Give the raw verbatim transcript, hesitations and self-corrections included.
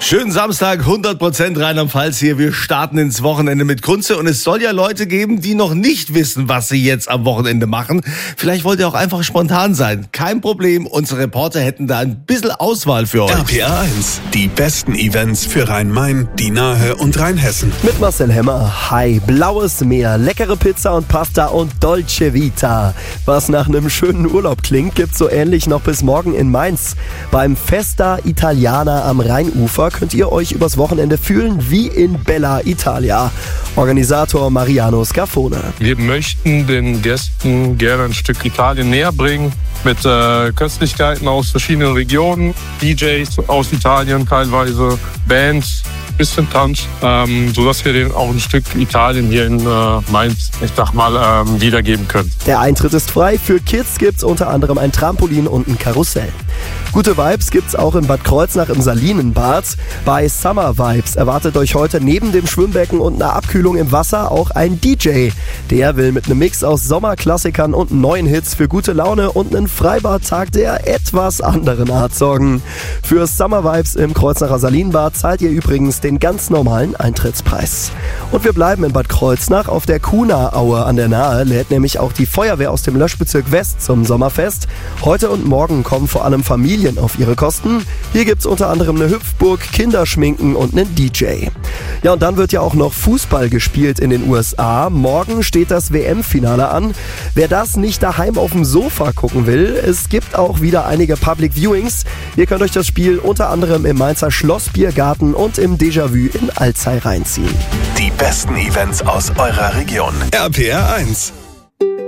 Schönen Samstag, hundert Prozent Rheinland-Pfalz hier. Wir starten ins Wochenende mit Kunze und es soll ja Leute geben, die noch nicht wissen, was sie jetzt am Wochenende machen. Vielleicht wollt ihr auch einfach spontan sein. Kein Problem, unsere Reporter hätten da ein bisschen Auswahl für euch. R P R eins, die besten Events für Rhein-Main, die Nahe und Rheinhessen. Mit Marcel Hemmer. Hi, blaues Meer, leckere Pizza und Pasta und Dolce Vita. Was nach einem schönen Urlaub klingt, gibt's so ähnlich noch bis morgen in Mainz. Beim Festa Italiana am Rheinufer könnt ihr euch übers Wochenende fühlen wie in Bella Italia. Organisator Mariano Scafone. Wir möchten den Gästen gerne ein Stück Italien näher bringen mit äh, Köstlichkeiten aus verschiedenen Regionen, D Js aus Italien teilweise, Bands, bisschen Tanz, ähm, sodass wir denen auch ein Stück Italien hier in äh, Mainz, ich sag mal, ähm, wiedergeben können. Der Eintritt ist frei. Für Kids gibt's unter anderem ein Trampolin und ein Karussell. Gute Vibes gibt's auch in Bad Kreuznach im Salinenbad. Bei Summer Vibes erwartet euch heute neben dem Schwimmbecken und einer Abkühlung im Wasser auch ein D J. Der will mit einem Mix aus Sommerklassikern und neuen Hits für gute Laune und einen Freibadtag der etwas anderen Art sorgen. Für Summer Vibes im Kreuznacher Salinenbad zahlt ihr übrigens den ganz normalen Eintrittspreis. Und wir bleiben in Bad Kreuznach. Auf der Kuhneraue an der Nahe lädt nämlich auch die Feuerwehr aus dem Löschbezirk West zum Sommerfest. Heute und morgen kommen vor allem Familien auf ihre Kosten. Hier gibt's unter anderem eine Hüpfburg, Kinderschminken und einen D J. Ja, und dann wird ja auch noch Fußball gespielt in den U S A. Morgen steht das W M-Finale an. Wer das nicht daheim auf dem Sofa gucken will, es gibt auch wieder einige Public Viewings. Ihr könnt euch das Spiel unter anderem im Mainzer Schlossbiergarten und im Déjà-vu in Alzey reinziehen. Die besten Events aus eurer Region. R P R eins.